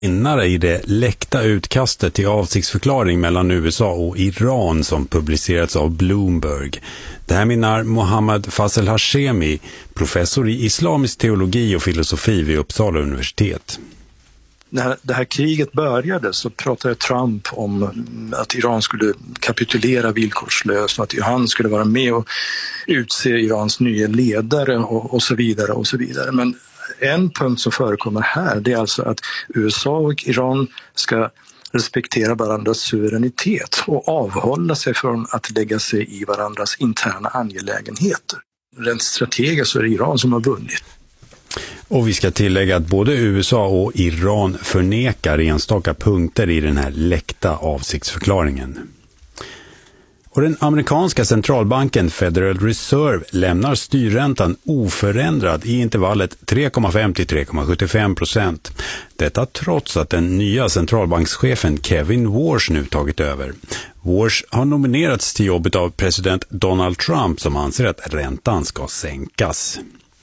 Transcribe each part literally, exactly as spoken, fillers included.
Vinnare i det läckta utkastet till avsiktsförklaring mellan U S A och Iran som publicerats av Bloomberg. Det här menar Mohammad Fazel Hashemi, professor i islamisk teologi och filosofi vid Uppsala universitet. När det här kriget började så pratade Trump om att Iran skulle kapitulera villkorslöst och att han skulle vara med och utse Irans nya ledare och, och så vidare och så vidare. Men en punkt som förekommer här, det är alltså att U S A och Iran ska respektera varandras suveränitet och avhålla sig från att lägga sig i varandras interna angelägenheter. Rent strategiskt så är det Iran som har vunnit. Och vi ska tillägga att både U S A och Iran förnekar enstaka punkter i den här läckta avsiktsförklaringen. Och den amerikanska centralbanken Federal Reserve lämnar styrräntan oförändrad i intervallet tre komma fem till tre komma sjuttiofem procent. Detta trots att den nya centralbankschefen Kevin Warsh nu tagit över. Warsh har nominerats till jobbet av president Donald Trump som anser att räntan ska sänkas.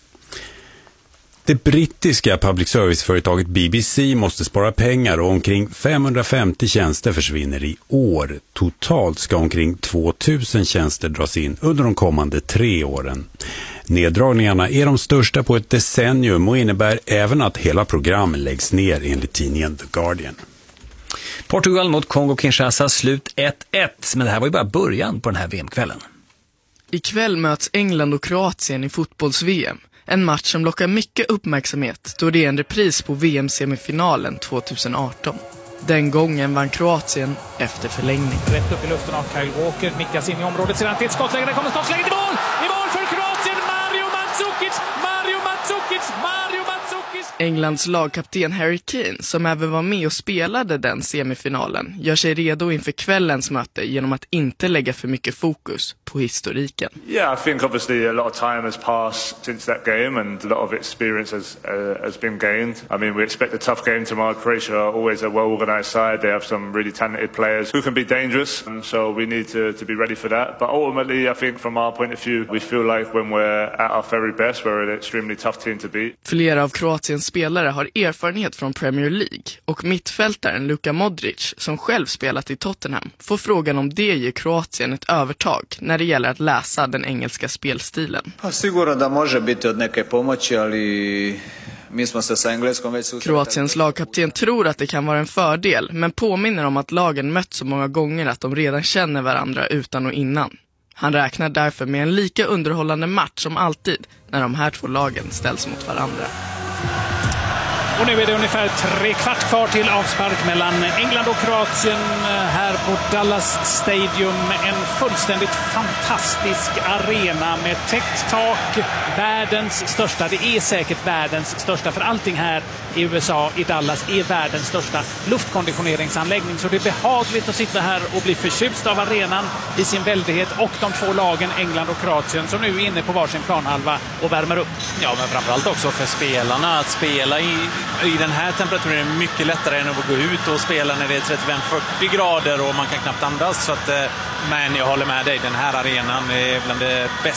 Det brittiska public service-företaget B B C måste spara pengar och omkring femhundrafemtio tjänster försvinner i år. Totalt ska omkring tvåtusen tjänster dras in under de kommande tre åren. Neddragningarna är de största på ett decennium och innebär även att hela program läggs ner enligt tidningen The Guardian. Portugal mot Kongo-Kinshasa, slut ett ett, men det här var ju bara början på den här V M-kvällen. Ikväll möts England och Kroatien i fotbolls-V M. En match som lockar mycket uppmärksamhet då det är en repris på V M-semifinalen tjugoarton. Den gången vann Kroatien efter förlängning. Rätt upp i luften av Kyle Walker, nickas in i området sedan till ett skottläge. Där kommer skottläget i mål! I mål för Kroatien! Mario Mandzukic! Mario Mandzukic! Mario Mandzukic! Englands lagkapten Harry Kane, som även var med och spelade den semifinalen, gör sig redo inför kvällens möte genom att inte lägga för mycket fokus på historiken. Yeah, I think obviously a lot of time has passed since that game and a lot of experience has uh, has been gained. I mean, we expect a tough game tomorrow. Croatia are always a well-organized side. They have some really talented players who can be dangerous, and so we need to, to be ready for that. But ultimately, I think from our point of view, we feel like when we're at our very best, we're an extremely tough team to beat. Flera av Kroatiens spelare har erfarenhet från Premier League och mittfältaren Luka Modric, som själv spelat i Tottenham, får frågan om det ger Kroatien ett övertag när det gäller att läsa den engelska spelstilen. Sigurno da može biti od neke pomoći, ali mi smo se sa engleskom već susretali. Kroatiens lagkapten tror att det kan vara en fördel, men påminner om att lagen mött så många gånger att de redan känner varandra utan och innan. Han räknar därför med en lika underhållande match som alltid när de här två lagen ställs mot varandra. Och nu är det ungefär tre kvart kvar till avspark mellan England och Kroatien här på Dallas Stadium. En fullständigt fantastisk arena med täckt tak. Världens största, det är säkert världens största, för allting här i U S A, i Dallas, är världens största luftkonditioneringsanläggning. Så det är behagligt att sitta här och bli förtjust av arenan i sin väldighet och de två lagen, England och Kroatien, som nu är inne på varsin planhalva och värmer upp. Ja, men framförallt också för spelarna att spela i I den här temperaturen är det mycket lättare än att gå ut och spela när det är trettiofem fyrtio grader och man kan knappt andas. Så att, men jag håller med dig, den här arenan är bland det bästa